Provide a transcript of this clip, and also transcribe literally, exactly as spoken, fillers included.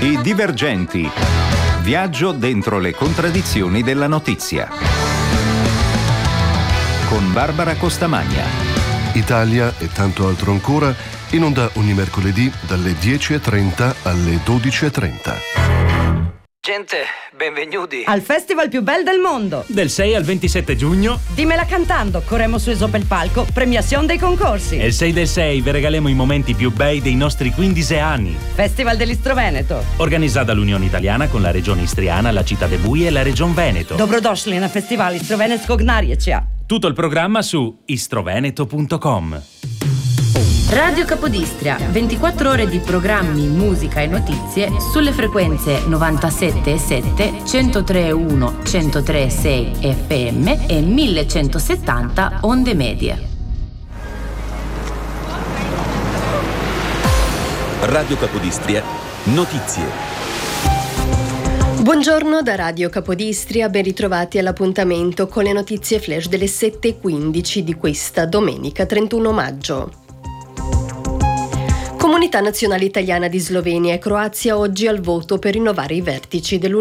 I Divergenti. Viaggio dentro le contraddizioni della notizia. Con Barbara Costamagna. Italia e tanto altro ancora, in onda ogni mercoledì dalle dieci e trenta alle dodici e trenta. Gente, benvenuti al festival più bel del mondo. Del sei al ventisette giugno. Dimmela cantando, corremo su sopra il palco, premiazione dei concorsi. E il sei del sei vi regalemo i momenti più bei dei nostri quindici anni. Festival dell'Istro Veneto. Organizzata dall'Unione Italiana con la Regione Istriana, la Città de Bui e la Regione Veneto. Dobrodošli na festival Istro Veneto Gnarjeća. Tutto il programma su istroveneto punto com. Radio Capodistria, ventiquattro ore di programmi, musica e notizie sulle frequenze novantasette virgola sette, centotre virgola uno, centotre virgola sei F M e millecentosettanta onde medie. Radio Capodistria, notizie. Buongiorno da Radio Capodistria, ben ritrovati all'appuntamento con le notizie flash delle sette e quindici di questa domenica trentuno maggio. Comunità Nazionale Italiana di Slovenia e Croazia oggi al voto per rinnovare i vertici dell'Unione